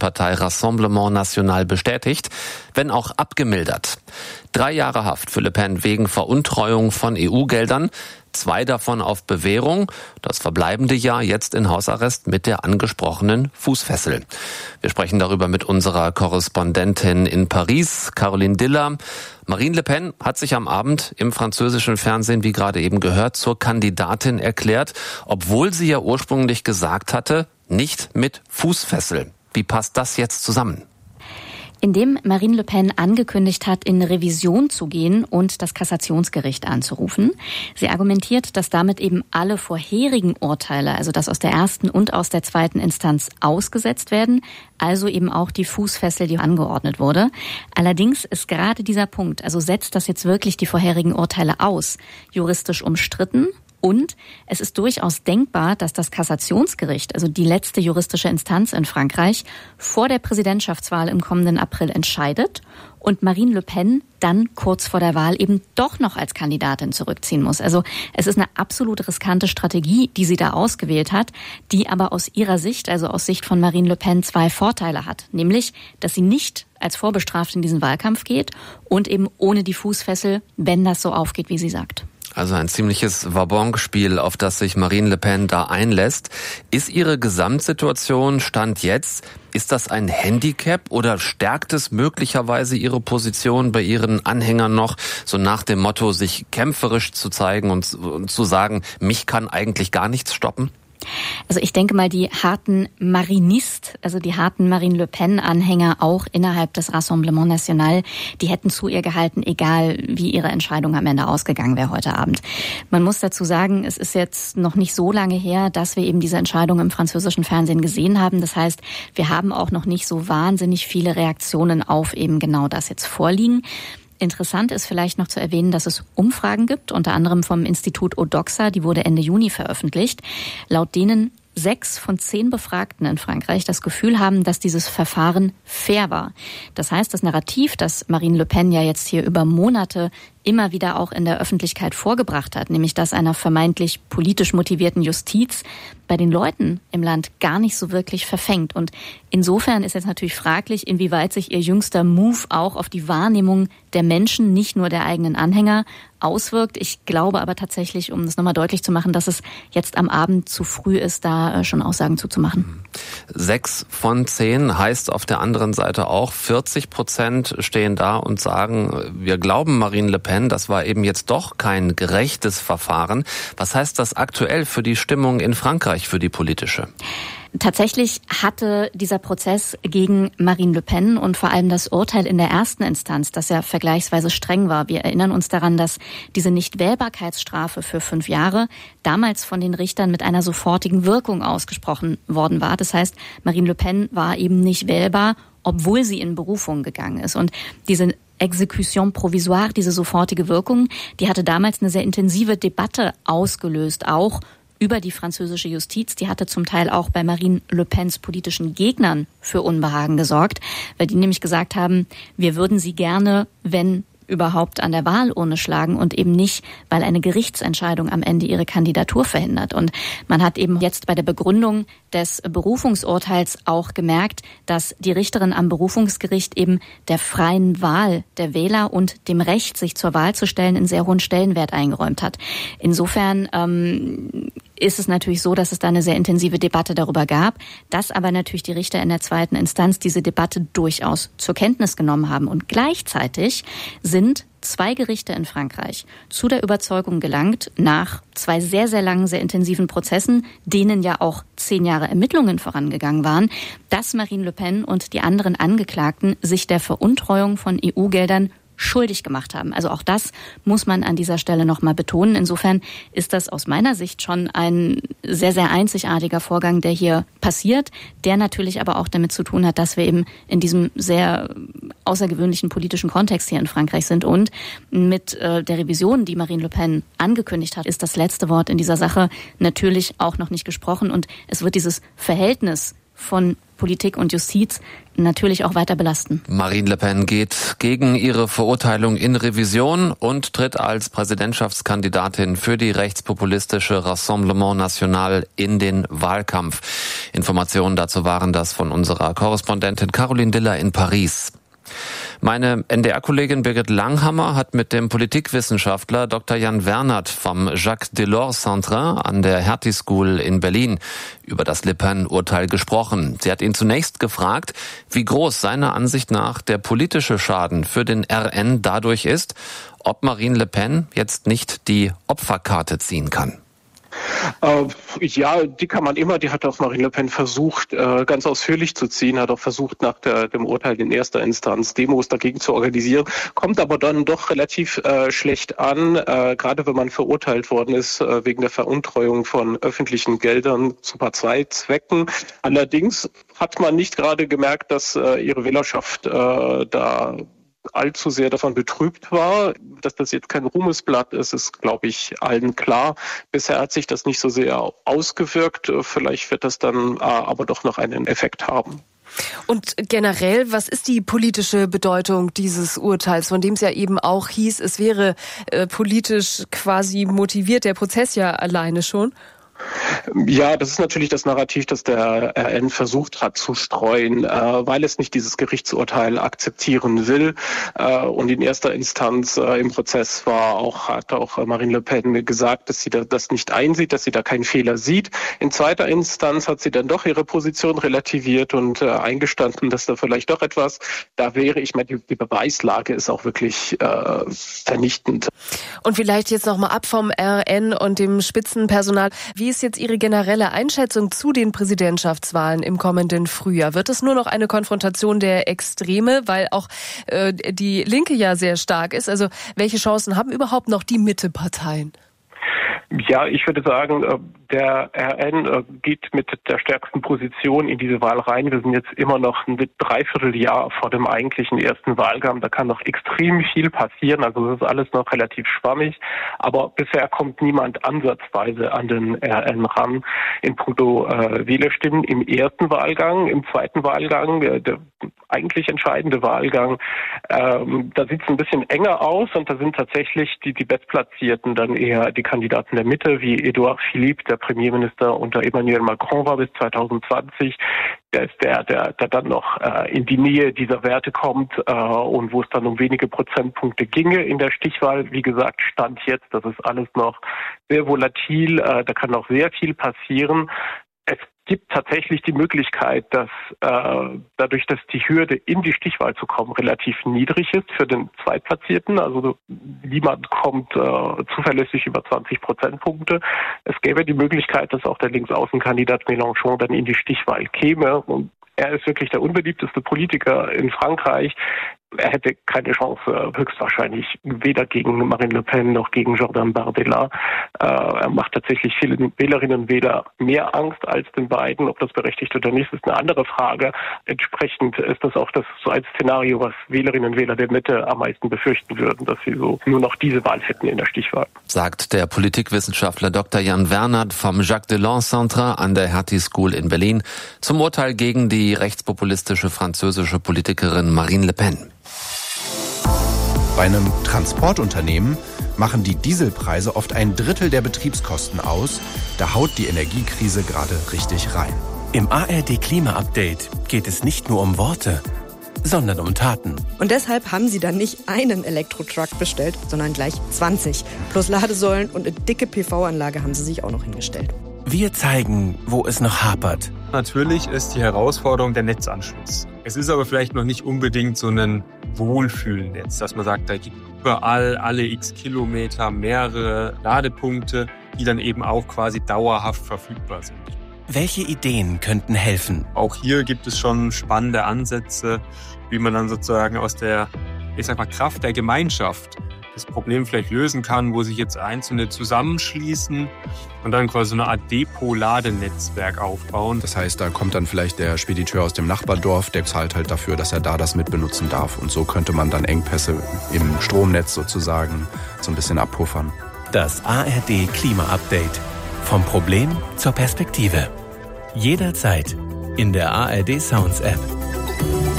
Regierungspartei Rassemblement National bestätigt, wenn auch abgemildert. 3 Jahre Haft für Le Pen wegen Veruntreuung von EU-Geldern, 2 davon auf Bewährung, das verbleibende Jahr jetzt in Hausarrest mit der angesprochenen Fußfessel. Wir sprechen darüber mit unserer Korrespondentin in Paris, Caroline Diller. Marine Le Pen hat sich am Abend im französischen Fernsehen, wie gerade eben gehört, zur Kandidatin erklärt, obwohl sie ja ursprünglich gesagt hatte, nicht mit Fußfessel. Wie passt das jetzt zusammen? Indem Marine Le Pen angekündigt hat, in Revision zu gehen und das Kassationsgericht anzurufen. Sie argumentiert, dass damit eben alle vorherigen Urteile, also das aus der ersten und aus der zweiten Instanz, ausgesetzt werden, also eben auch die Fußfessel, die angeordnet wurde. Allerdings ist gerade dieser Punkt, also setzt das jetzt wirklich die vorherigen Urteile aus, juristisch umstritten. Und es ist durchaus denkbar, dass das Kassationsgericht, also die letzte juristische Instanz in Frankreich, vor der Präsidentschaftswahl im kommenden April entscheidet und Marine Le Pen dann kurz vor der Wahl eben doch noch als Kandidatin zurückziehen muss. Also es ist eine absolut riskante Strategie, die sie da ausgewählt hat, die aber aus ihrer Sicht, also aus Sicht von Marine Le Pen, 2 Vorteile hat. Nämlich, dass sie nicht als vorbestraft in diesen Wahlkampf geht und eben ohne die Fußfessel, wenn das so aufgeht, wie sie sagt. Also ein ziemliches Wabonspiel, auf das sich Marine Le Pen da einlässt. Ist ihre Gesamtsituation Stand jetzt, ist das ein Handicap oder stärkt es möglicherweise ihre Position bei ihren Anhängern noch, so nach dem Motto, sich kämpferisch zu zeigen und zu sagen, mich kann eigentlich gar nichts stoppen? Also ich denke mal, die harten Marinist, also die harten Marine Le Pen-Anhänger auch innerhalb des Rassemblement National, die hätten zu ihr gehalten, egal wie ihre Entscheidung am Ende ausgegangen wäre heute Abend. Man muss dazu sagen, es ist jetzt noch nicht so lange her, dass wir eben diese Entscheidung im französischen Fernsehen gesehen haben. Das heißt, wir haben auch noch nicht so wahnsinnig viele Reaktionen auf eben genau das jetzt vorliegen. Interessant ist vielleicht noch zu erwähnen, dass es Umfragen gibt, unter anderem vom Institut Odoxa, die wurde Ende Juni veröffentlicht, laut denen 6 von 10 Befragten in Frankreich das Gefühl haben, dass dieses Verfahren fair war. Das heißt, das Narrativ, das Marine Le Pen ja jetzt hier über Monate immer wieder auch in der Öffentlichkeit vorgebracht hat, nämlich das einer vermeintlich politisch motivierten Justiz, bei den Leuten im Land gar nicht so wirklich verfängt. Und insofern ist jetzt natürlich fraglich, inwieweit sich ihr jüngster Move auch auf die Wahrnehmung der Menschen, nicht nur der eigenen Anhänger, auswirkt. Ich glaube aber tatsächlich, um das nochmal deutlich zu machen, dass es jetzt am Abend zu früh ist, da schon Aussagen zuzumachen. 6 von 10 heißt auf der anderen Seite auch, 40% stehen da und sagen, wir glauben Marine Le Pen, das war eben jetzt doch kein gerechtes Verfahren. Was heißt das aktuell für die Stimmung in Frankreich, für die politische? Tatsächlich hatte dieser Prozess gegen Marine Le Pen und vor allem das Urteil in der ersten Instanz, das ja vergleichsweise streng war. Wir erinnern uns daran, dass diese Nichtwählbarkeitsstrafe für 5 Jahre damals von den Richtern mit einer sofortigen Wirkung ausgesprochen worden war. Das heißt, Marine Le Pen war eben nicht wählbar, obwohl sie in Berufung gegangen ist. Und diese Exécution provisoire, diese sofortige Wirkung, die hatte damals eine sehr intensive Debatte ausgelöst, auch über die französische Justiz. Die hatte zum Teil auch bei Marine Le Pens politischen Gegnern für Unbehagen gesorgt, weil die nämlich gesagt haben, wir würden sie gerne, wenn überhaupt, an der Wahlurne schlagen und eben nicht, weil eine Gerichtsentscheidung am Ende ihre Kandidatur verhindert. Und man hat eben jetzt bei der Begründung des Berufungsurteils auch gemerkt, dass die Richterin am Berufungsgericht eben der freien Wahl der Wähler und dem Recht, sich zur Wahl zu stellen, einen sehr hohen Stellenwert eingeräumt hat. Insofern ist es natürlich so, dass es da eine sehr intensive Debatte darüber gab, dass aber natürlich die Richter in der zweiten Instanz diese Debatte durchaus zur Kenntnis genommen haben. Und gleichzeitig sind 2 Gerichte in Frankreich zu der Überzeugung gelangt, nach 2 sehr, sehr langen, sehr intensiven Prozessen, denen ja auch 10 Jahre Ermittlungen vorangegangen waren, dass Marine Le Pen und die anderen Angeklagten sich der Veruntreuung von EU-Geldern schuldig gemacht haben. Also auch das muss man an dieser Stelle nochmal betonen. Insofern ist das aus meiner Sicht schon ein sehr, sehr einzigartiger Vorgang, der hier passiert, der natürlich aber auch damit zu tun hat, dass wir eben in diesem sehr außergewöhnlichen politischen Kontext hier in Frankreich sind. Und mit der Revision, die Marine Le Pen angekündigt hat, ist das letzte Wort in dieser Sache natürlich auch noch nicht gesprochen. Und es wird dieses Verhältnis von Politik und Justiz natürlich auch weiter belasten. Marine Le Pen geht gegen ihre Verurteilung in Revision und tritt als Präsidentschaftskandidatin für die rechtspopulistische Rassemblement National in den Wahlkampf. Informationen dazu waren das von unserer Korrespondentin Caroline Diller in Paris. Meine NDR-Kollegin Birgit Langhammer hat mit dem Politikwissenschaftler Dr. Jan Wernert vom Jacques Delors Centre an der Hertie School in Berlin über das Le Pen-Urteil gesprochen. Sie hat ihn zunächst gefragt, wie groß seiner Ansicht nach der politische Schaden für den RN dadurch ist, ob Marine Le Pen jetzt nicht die Opferkarte ziehen kann. Ja, die kann man immer. Die hat auch Marine Le Pen versucht, ganz ausführlich zu ziehen, hat auch versucht, nach dem Urteil in erster Instanz Demos dagegen zu organisieren, kommt aber dann doch relativ schlecht an, gerade wenn man verurteilt worden ist wegen der Veruntreuung von öffentlichen Geldern zu Parteizwecken. Allerdings hat man nicht gerade gemerkt, dass ihre Wählerschaft da allzu sehr davon betrübt war. Dass das jetzt kein Ruhmesblatt ist glaube ich, allen klar. Bisher hat sich das nicht so sehr ausgewirkt. Vielleicht wird das dann aber doch noch einen Effekt haben. Und generell, was ist die politische Bedeutung dieses Urteils, von dem es ja eben auch hieß, es wäre politisch quasi motiviert, der Prozess ja alleine schon? Ja, das ist natürlich das Narrativ, das der RN versucht hat zu streuen, weil es nicht dieses Gerichtsurteil akzeptieren will. Und in erster Instanz im Prozess hat auch Marine Le Pen gesagt, dass sie das nicht einsieht, dass sie da keinen Fehler sieht. In zweiter Instanz hat sie dann doch ihre Position relativiert und eingestanden, dass da vielleicht doch etwas da wäre. Ich meine, die Beweislage ist auch wirklich vernichtend. Und vielleicht jetzt nochmal ab vom RN und dem Spitzenpersonal. Wie ist jetzt Ihre generelle Einschätzung zu den Präsidentschaftswahlen im kommenden Frühjahr? Wird es nur noch eine Konfrontation der Extreme, weil auch die Linke ja sehr stark ist? Also welche Chancen haben überhaupt noch die Mitteparteien? Ja, ich würde sagen, der RN geht mit der stärksten Position in diese Wahl rein. Wir sind jetzt immer noch ein Dreivierteljahr vor dem eigentlichen ersten Wahlgang. Da kann noch extrem viel passieren. Also das ist alles noch relativ schwammig. Aber bisher kommt niemand ansatzweise an den RN ran in puncto Wählerstimmen im ersten Wahlgang. Im zweiten Wahlgang, der eigentlich entscheidende Wahlgang, da sieht es ein bisschen enger aus und da sind tatsächlich die Bestplatzierten dann eher die Kandidaten der Mitte, wie Edouard Philippe, der Premierminister unter Emmanuel Macron war bis 2020. Der ist der dann noch in die Nähe dieser Werte kommt und wo es dann um wenige Prozentpunkte ginge in der Stichwahl. Wie gesagt, Stand jetzt, das ist alles noch sehr volatil, da kann noch sehr viel passieren. Es gibt tatsächlich die Möglichkeit, dass dadurch, dass die Hürde in die Stichwahl zu kommen relativ niedrig ist für den Zweitplatzierten, also niemand kommt zuverlässig über 20 Prozentpunkte. Es gäbe die Möglichkeit, dass auch der Linksaußenkandidat Mélenchon dann in die Stichwahl käme. Und er ist wirklich der unbeliebteste Politiker in Frankreich. Er hätte keine Chance, höchstwahrscheinlich weder gegen Marine Le Pen noch gegen Jordan Bardella. Er macht tatsächlich vielen Wählerinnen und Wählern mehr Angst als den beiden. Ob das berechtigt oder nicht, ist eine andere Frage. Entsprechend ist das auch so ein Szenario, was Wählerinnen und Wähler der Mitte am meisten befürchten würden, dass sie so nur noch diese Wahl hätten in der Stichwahl. Sagt der Politikwissenschaftler Dr. Jan Wernert vom Jacques Delors Centre an der Hertie School in Berlin zum Urteil gegen die rechtspopulistische französische Politikerin Marine Le Pen. Bei einem Transportunternehmen machen die Dieselpreise oft ein Drittel der Betriebskosten aus. Da haut die Energiekrise gerade richtig rein. Im ARD Klima-Update geht es nicht nur um Worte, sondern um Taten. Und deshalb haben sie dann nicht einen Elektrotruck bestellt, sondern gleich 20. Plus Ladesäulen und eine dicke PV-Anlage haben sie sich auch noch hingestellt. Wir zeigen, wo es noch hapert. Natürlich ist die Herausforderung der Netzanschluss. Es ist aber vielleicht noch nicht unbedingt so ein Wohlfühlnetz, dass man sagt, da gibt überall alle x Kilometer mehrere Ladepunkte, die dann eben auch quasi dauerhaft verfügbar sind. Welche Ideen könnten helfen? Auch hier gibt es schon spannende Ansätze, wie man dann sozusagen aus der, Kraft der Gemeinschaft das Problem vielleicht lösen kann, wo sich jetzt Einzelne zusammenschließen und dann quasi so eine Art Depot-Ladenetzwerk aufbauen. Das heißt, da kommt dann vielleicht der Spediteur aus dem Nachbardorf, der zahlt halt dafür, dass er da das mitbenutzen darf. Und so könnte man dann Engpässe im Stromnetz sozusagen so ein bisschen abpuffern. Das ARD Klima-Update. Vom Problem zur Perspektive. Jederzeit in der ARD Sounds App.